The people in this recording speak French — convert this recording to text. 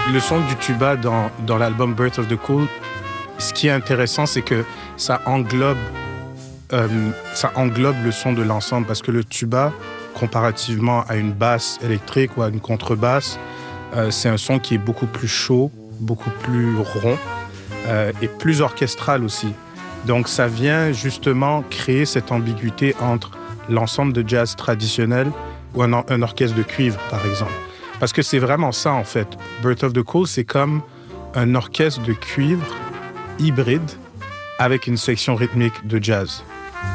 Le son du tuba dans l'album Birth of the Cool, ce qui est intéressant, c'est que ça englobe le son de l'ensemble, parce que le tuba, comparativement à une basse électrique ou à une contrebasse, c'est un son qui est beaucoup plus chaud, beaucoup plus rond et plus orchestral aussi. Donc ça vient justement créer cette ambiguïté entre l'ensemble de jazz traditionnel ou un orchestre de cuivre, par exemple. Parce que c'est vraiment ça, en fait. Birth of the Cool, c'est comme un orchestre de cuivre hybride avec une section rythmique de jazz.